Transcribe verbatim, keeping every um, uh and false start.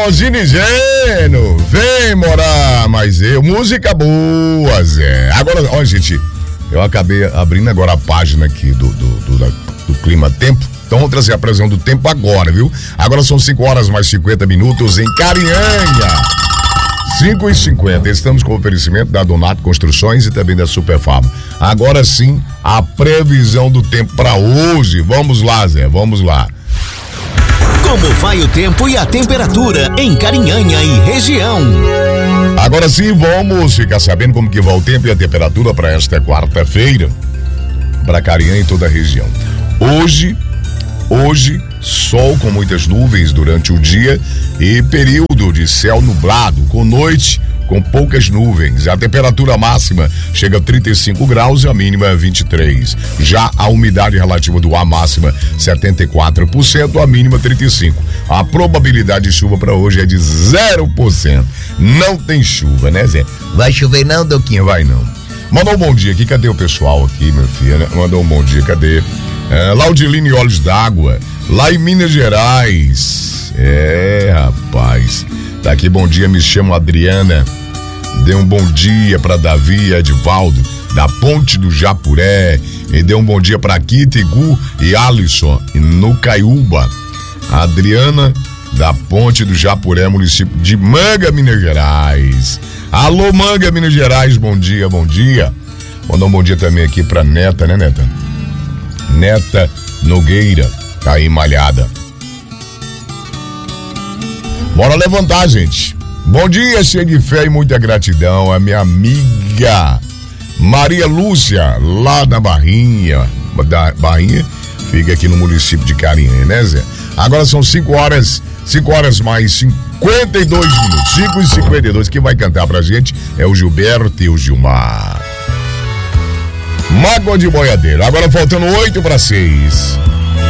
Rosine Geno, vem morar, mas eu, música boa, Zé. Agora, ó, gente, eu acabei abrindo agora a página aqui do, do, do, do, do Clima Tempo. Então vamos trazer a previsão do tempo agora, viu? Agora são cinco horas mais cinquenta minutos em Carinhanha. cinco e cinquenta, estamos com o oferecimento da Donato Construções e também da Superfab. Agora sim, a previsão do tempo para hoje. Vamos lá, Zé, vamos lá. Como vai o tempo e a temperatura em Carinhanha e região? Agora sim, vamos ficar sabendo como que vai o tempo e a temperatura para esta quarta-feira, para Carinhanha e toda a região. Hoje, hoje, sol com muitas nuvens durante o dia e período de céu nublado, com noite com poucas nuvens. A temperatura máxima chega a trinta e cinco graus e a mínima vinte e três. Já a umidade relativa do ar máxima setenta e quatro por cento, a mínima trinta e cinco por cento. A probabilidade de chuva para hoje é de zero por cento. Não tem chuva, né, Zé? Vai chover não, Doquinha? Vai não. Mandou um bom dia aqui, cadê o pessoal aqui, meu filho? Mandou um bom dia, cadê? É, Laudiline Olhos d'Água, lá em Minas Gerais. É, rapaz. Tá aqui, bom dia, me chamo Adriana. Dê um bom dia pra Davi e Edivaldo, da Ponte do Japuré. E dê um bom dia pra Kita, Gu e Alisson, no Caiúba. Adriana, da Ponte do Japuré, município de Manga, Minas Gerais. Alô, Manga, Minas Gerais, bom dia, bom dia. Mandar um bom dia também aqui pra Neta, né, Neta? Neta Nogueira, tá aí malhada. Bora levantar, gente. Bom dia, cheio de fé e muita gratidão. A minha amiga Maria Lúcia, lá da Barrinha. Da Barrinha, fica aqui no município de Carinhanha, né, Zé? Agora são cinco horas, cinco horas mais cinquenta e dois minutos. cinco e cinquenta e dois. Quem vai cantar pra gente é o Gilberto e o Gilmar. Mágoa de boiadeiro. Agora faltando oito para seis.